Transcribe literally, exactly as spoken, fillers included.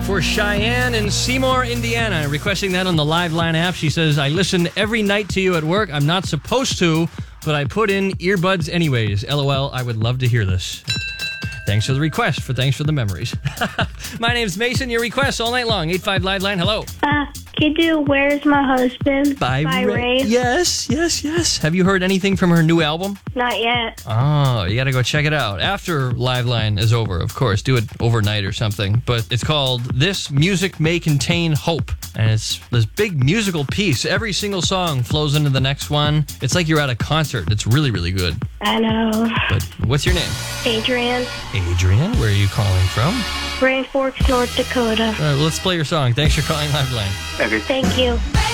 for Cheyenne in Seymour, Indiana. Requesting that on the Live Line app. She says, I listen every night to you at work. I'm not supposed to, but I put in earbuds anyways. LOL, I would love to hear this. Thanks for the request. For Thanks for the memories. My name's Mason. Your requests all night long. eight five Live Line. Hello. Uh, can you do Where's My Husband By, by Ray. Ray? Yes, yes, yes. Have you heard anything from her new album? Not yet. Oh, you got to go check it out. After Live Line is over, of course. Do it overnight or something. But it's called This Music May Contain Hope. And it's this big musical piece. Every single song flows into the next one. It's like you're at a concert. It's really, really good. I know. But what's your name? Adrian, Adrian. Where are you calling from? Grand Forks, North Dakota. All right, let's play your song. Thanks for calling Live Line. Thank you.